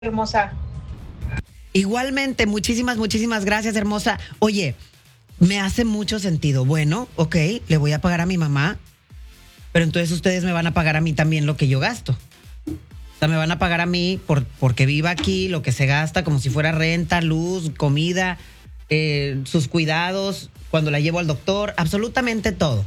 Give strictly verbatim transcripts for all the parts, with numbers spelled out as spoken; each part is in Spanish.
hermosa. Igualmente, muchísimas, muchísimas gracias, hermosa. Oye, me hace mucho sentido. Bueno, ok, le voy a pagar a mi mamá, pero entonces ustedes me van a pagar a mí también lo que yo gasto. O sea, me van a pagar a mí por, porque viva aquí, lo que se gasta, como si fuera renta, luz, comida, eh, sus cuidados, cuando la llevo al doctor, absolutamente todo.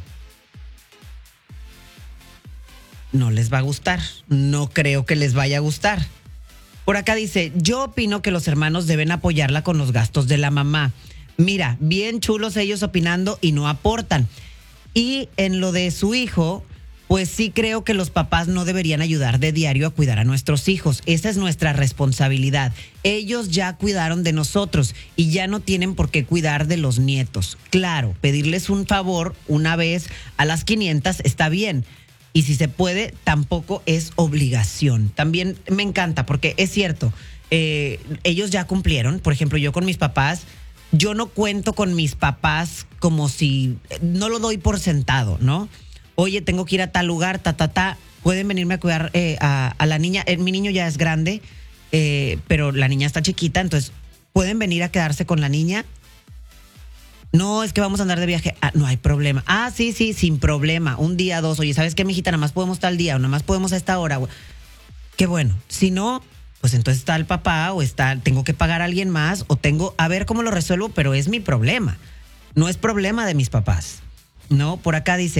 No les va a gustar. No creo que les vaya a gustar. Por acá dice, yo opino que los hermanos deben apoyarla con los gastos de la mamá. Mira, bien chulos ellos opinando y no aportan. Y en lo de su hijo, pues sí creo que los papás no deberían ayudar de diario a cuidar a nuestros hijos. Esa es nuestra responsabilidad. Ellos ya cuidaron de nosotros y ya no tienen por qué cuidar de los nietos. Claro, pedirles un favor una vez a las quinientas está bien. Y si se puede, tampoco es obligación. También me encanta porque es cierto, eh, ellos ya cumplieron. Por ejemplo, yo con mis papás, yo no cuento con mis papás como si, no lo doy por sentado, ¿no? Oye, tengo que ir a tal lugar, ta, ta, ta. Pueden venirme a cuidar eh, a, a la niña. Eh, mi niño ya es grande, eh, pero la niña está chiquita, entonces pueden venir a quedarse con la niña. No, es que vamos a andar de viaje. Ah, no hay problema. Ah, sí, sí, sin problema. Un día, dos. Oye, ¿sabes qué, mijita? Nada más podemos tal día o nada más podemos a esta hora. Qué bueno. Si no, pues entonces está el papá o está, tengo que pagar a alguien más o tengo, a ver cómo lo resuelvo, pero es mi problema. No es problema de mis papás. No, por acá dice.